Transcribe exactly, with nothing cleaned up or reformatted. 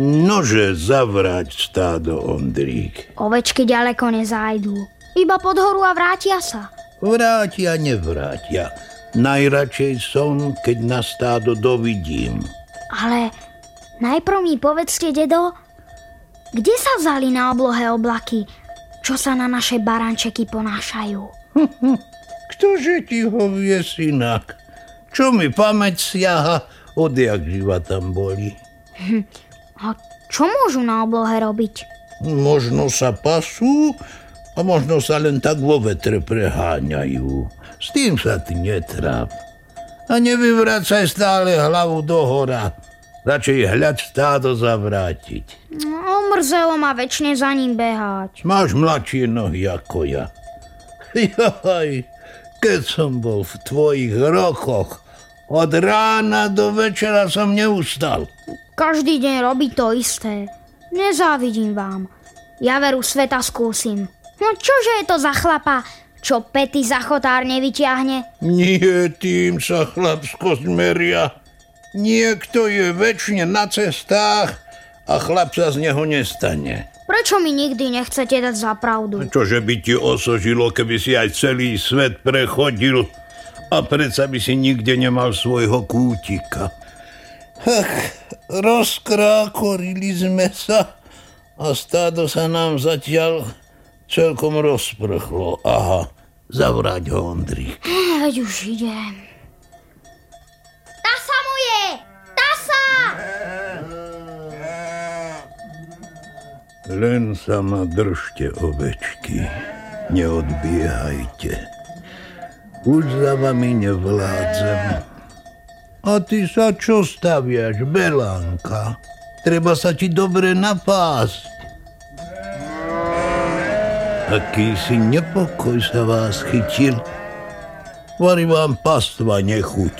Nože zavrať stádo, Ondrík. Ovečky ďaleko nezájdu. Iba pod horu a vrátia sa. Vrátia, nevrátia. Najradšej som, keď na stádo dovidím. Ale najprv mi povedzte, dedo, kde sa vzali na oblohe oblaky, čo sa na naše barančeky ponášajú? Ktože ti ho vie, synak? Čo mi pamäť siaha, odjak živa tam boli. A čo môžu na oblohe robiť? Možno sa pasú a možno sa len tak vo vetre preháňajú. S tým sa ty netráp. A nevyvracaj stále hlavu do hora. Radšej hľad stádo zavrátiť. No, omrzelo ma večne za ním behať. Máš mladšie nohy ako ja. Jaj, keď som bol v tvojich rokoch, od rána do večera som neustal. Každý deň robí to isté. Nezávidím vám. Ja veru sveta skúsim. No čože je to za chlapa, čo pety za chotár nevyťahne? Nie tým sa chlapskosť meria. Niekto je večne na cestách a chlap sa z neho nestane. Prečo mi nikdy nechcete dať za pravdu? Čože by ti osožilo, keby si aj celý svet prechodil a predsa by si nikde nemal svojho kútika. Ach, rozkrákorili sme sa a stádo sa nám zatiaľ celkom rozprchlo. Aha, zavrať ho, Ondrík. Veď už idem. Tasa moje! Tasa! Len sa ma držte, ovečky. Neodbiehajte. Už za vami nevládzem. A ty sa čo staviaš, Belánka? Treba sa ti dobre napásť. Akýsi nepokoj sa vás chytil. Vari vám pastva nechuť.